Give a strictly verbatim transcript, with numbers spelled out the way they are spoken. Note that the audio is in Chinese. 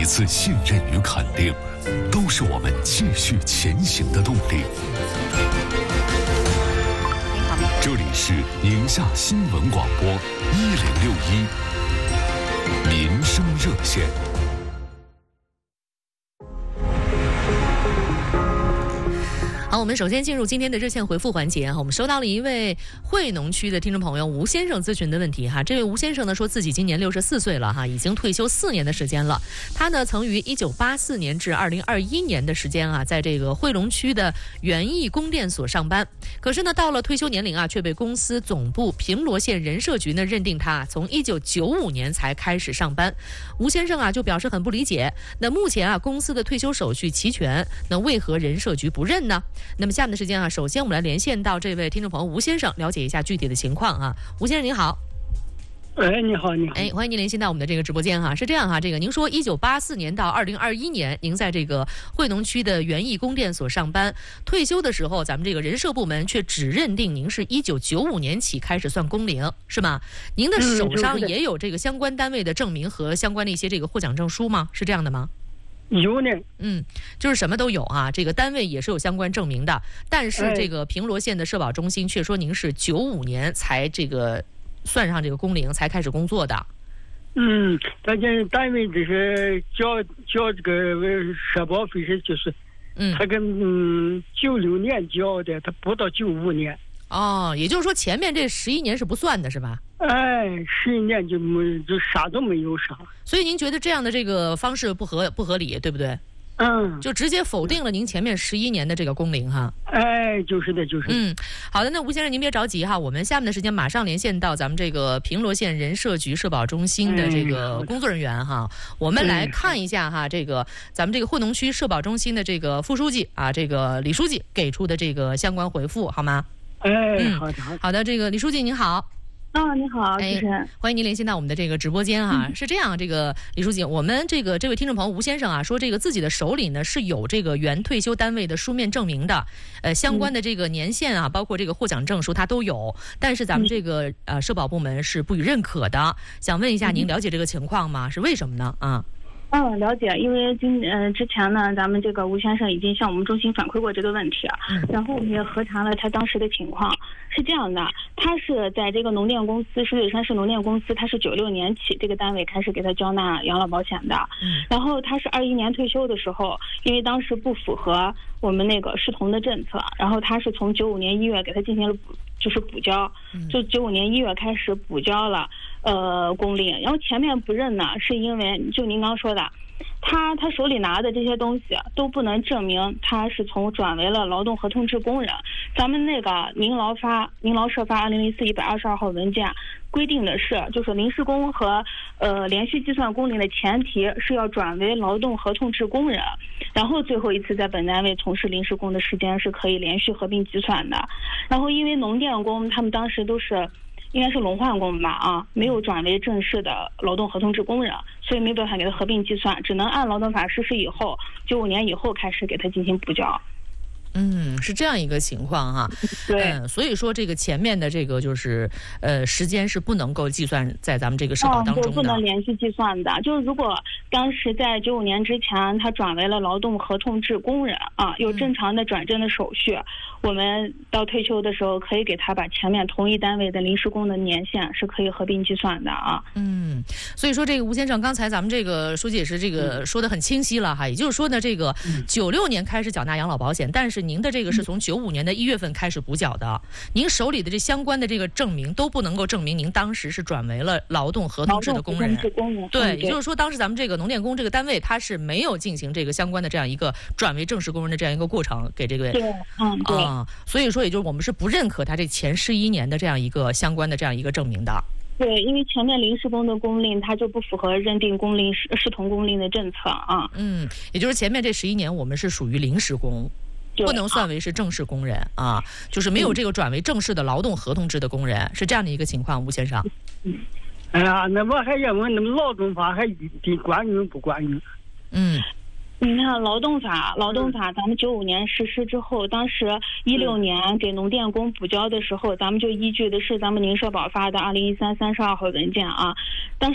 次信任与肯定，都是我们继续前行的动力。这里是宁夏新闻广播一零六一民生热线。 好，我们首先进入今天的热线回复环节哈。我们收到了一位惠农区的听众朋友吴先生咨询的问题哈。这位吴先生呢说自己今年六十四岁了哈，已经退休四年的时间了。他呢曾于一九八四年至二零二一年的时间啊，在这个惠农区的园艺供电所上班。可是呢，到了退休年龄啊，却被公司总部平罗县人社局呢认定他从一九九五年才开始上班。吴先生啊就表示很不理解。那目前啊公司的退休手续齐全，那为何人社局不认呢？那么下面的时间啊，首先我们来连线到这位听众朋友吴先生，了解一下具体的情况啊。吴先生您好。 哎，你好，你好。 哎，欢迎您连线到我们的这个直播间哈。是这样哈，这个您说一九八四年到二零二一年，您在这个惠农区的园艺供电所上班，退休的时候，咱们这个人社部门却只认定您是一九九五年起开始算工龄，是吗？您的手上也有这个相关单位的证明和相关的一些这个获奖证书吗？是这样的吗？ 有呢， 嗯，就是什么都有啊。这个单位也是有相关证明的，但是这个平罗县的社保中心却说您是九五年才这个算上这个工龄才开始工作的。 嗯，咱这单位这是交交这个社保费是就是， 嗯， 他跟嗯九六年交的，他不到九五年。 哦，也就是说前面这十一年是不算的，是吧？ 哎，十一年就没就啥都没有啥。 所以您觉得这样的这个方式不合不合理，对不对？ 嗯， 就直接否定了您前面十一年的这个工龄哈。 哎，就是的，就是的。 嗯，好的，那吴先生您别着急哈，我们下面的时间马上连线到咱们这个平罗县人社局社保中心的这个工作人员哈，哎、我们来看一下哈，这个咱们这个惠农区社保中心的这个副书记啊，这个李书记给出的这个相关回复好吗？ 哎， 嗯， 好的，好的， 好的，这个李书记您好。 啊，你好，主持人、哎， 欢迎您连线到我们的这个直播间哈、啊嗯。是这样，这个李书记，我们这个这位听众朋友吴先生啊，说这个自己的手里呢是有这个原退休单位的书面证明的，呃，相关的这个年限啊，嗯、包括这个获奖证书他都有，但是咱们这个、嗯、呃社保部门是不予认可的。想问一下，您了解这个情况吗？是为什么呢？啊？ 嗯，了解，因为今呃之前呢，咱们这个吴先生已经向我们中心反馈过这个问题，嗯、然后我们也核查了他当时的情况。是这样的，他是在这个农电公司，石景山市农电公司，他是九六年起这个单位开始给他交纳养老保险的，嗯、然后他是二一年退休的时候，因为当时不符合我们那个视同的政策，然后他是从九五年一月给他进行了补，就是补交，就九五年一月开始补交了。呃，工龄，然后前面不认呢，是因为就您刚说的，他他手里拿的这些东西都不能证明他是从转为了劳动合同制工人。咱们那个民劳发民劳社发二零零四一百二十二号文件规定的是，就是临时工和呃连续计算工龄的前提是要转为劳动合同制工人，然后最后一次在本单位从事临时工的时间是可以连续合并计算的。然后因为农电工他们当时都是。应该是轮换工吧啊，没有转为正式的劳动合同制工人，所以没办法给他合并计算，只能按劳动法实施以后九五年以后开始给他进行补交。 嗯，是这样一个情况哈。 对、 嗯，所以说这个前面的这个就是呃时间是不能够计算在咱们这个社保当中的， 哦、不能连续计算的。就是如果当时在九五年之前他转为了劳动合同制工人啊，有正常的转正的手续，嗯、我们到退休的时候可以给他把前面同一单位的临时工的年限是可以合并计算的啊。 嗯，所以说这个吴先生刚才咱们这个书记也是这个说的很清晰了哈，也就是说呢，这个九六年开始缴纳养老保险，但是您的这个是从九五年的一月份开始补缴的，您手里的这相关的这个证明都不能够证明您当时是转为了劳动合同制的工人。对，也就是说当时咱们这个农电工这个单位它是没有进行这个相关的这样一个转为正式工人的这样一个过程给这个。 对，嗯，对。 啊、嗯，所以说也就是我们是不认可他这前十一年的这样一个相关的这样一个证明的。 对，因为前面临时工的工龄它就不符合认定工龄视视同工龄的政策啊。 嗯，也就是前面这十一年我们是属于临时工。不能算为是正式工人啊，就是没有这个转为正式的劳动合同制的工人，是这样的一个情况，吴先生。 嗯，哎呀，那么还要问那么劳动法还得管用不管用？ 嗯。 你看劳动法，劳动法咱们九五年实施之后，当时一六年给农电工补交的时候，咱们就依据的是咱们宁社保发的二零一三三十二号文件啊，当时。